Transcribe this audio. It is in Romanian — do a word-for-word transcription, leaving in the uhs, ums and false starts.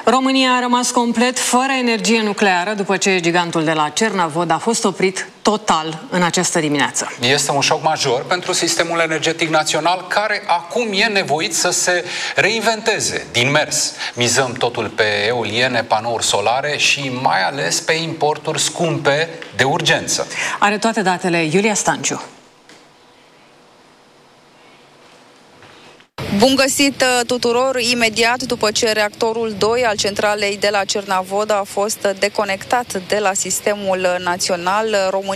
România a rămas complet fără energie nucleară după ce gigantul de la Cernavod a fost oprit total în această dimineață. Este un șoc major pentru sistemul energetic național, care acum e nevoit să se reinventeze din mers. Mizăm totul pe eoliene, panouri solare și mai ales pe importuri scumpe de urgență. Are toate datele Iulia Stanciu. Bun găsit tuturor! Imediat după ce reactorul doi al centralei de la Cernavod a fost deconectat de la sistemul național, România